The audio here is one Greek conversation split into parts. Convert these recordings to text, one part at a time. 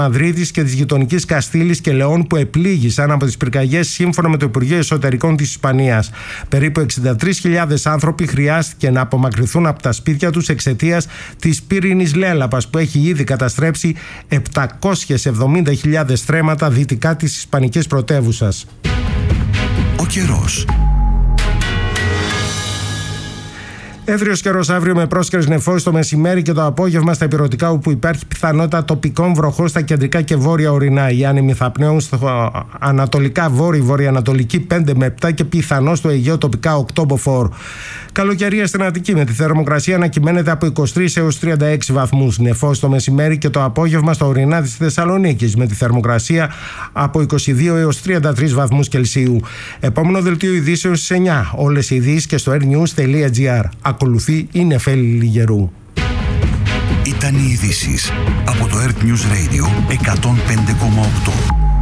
Μαδρίτης και της γειτονικής Καστήλης και Λεών που επλήγησαν από τις πυρκαγιές, σύμφωνα με το Υπουργείο Εσωτερικών της Ισπανίας. Περίπου 63.000 άνθρωποι χρειάστηκε να απομακρυνθούν από τα σπίτια τους εξαιτίας της πύρινης λέλαπας που έχει ήδη καταστρέψει 770.000 στρέμματα δυτικά της ισπανικής πρωτεύουσας. Ο καιρός. Έθριος καιρός αύριο με πρόσκαιρες νεφώσεις το μεσημέρι και το απόγευμα στα ηπειρωτικά, όπου υπάρχει πιθανότητα τοπικών βροχών στα κεντρικά και βόρεια ορεινά. Οι άνεμοι θα πνέουν στο ανατολικά βορειοανατολική 5 με 7 και πιθανό στο Αιγαίο τοπικά 8 μποφόρ. Καλοκαιρία στην Αττική με τη θερμοκρασία να κυμαίνεται από 23 έως 36 βαθμούς. Νεφώσεις το μεσημέρι και το απόγευμα στα ορεινά της Θεσσαλονίκης με τη θερμοκρασία από 22 έως 33 βαθμούς Κελσίου. Επόμενο δελτίο ειδήσεων στις 9. Όλες οι ειδήσεις και στο airnews.gr. Ακολουθεί η Νεφέλη Λιγερού. Ήταν οι ειδήσεις από το Earth News Radio 105,8.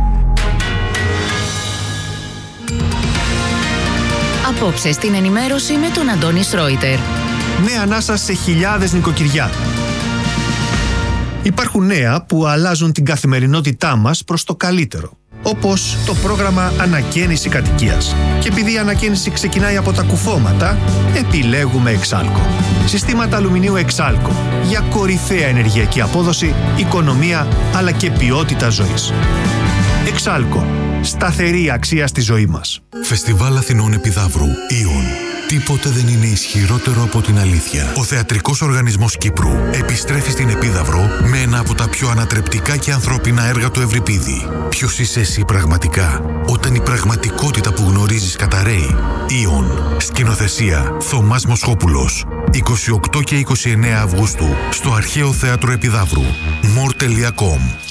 Απόψε στην ενημέρωση με τον Αντώνη Σρόιτερ. Νέα ανάσα σε χιλιάδες νοικοκυριά. Υπάρχουν νέα που αλλάζουν την καθημερινότητά μας προς το καλύτερο. Όπως το πρόγραμμα Ανακαίνιση Κατοικίας. Και επειδή η ανακαίνιση ξεκινάει από τα κουφώματα, επιλέγουμε Εξάλκο. Συστήματα αλουμινίου Εξάλκο για κορυφαία ενεργειακή απόδοση, οικονομία αλλά και ποιότητα ζωής. Εξάλκο. Σταθερή αξία στη ζωή μας. Φεστιβάλ Αθηνών Επιδαύρου. Ιον. Τίποτε δεν είναι ισχυρότερο από την αλήθεια. Ο Θεατρικός Οργανισμός Κύπρου επιστρέφει στην Επίδαυρο με ένα από τα πιο ανατρεπτικά και ανθρώπινα έργα του Ευρυπίδη. Ποιος είσαι εσύ πραγματικά, όταν η πραγματικότητα που γνωρίζεις καταραίει. Ιον. Σκηνοθεσία Θωμάς Μοσχόπουλος. 28 και 29 Αυγούστου στο Αρχαίο Θέατρο Επιδαύρου. more.com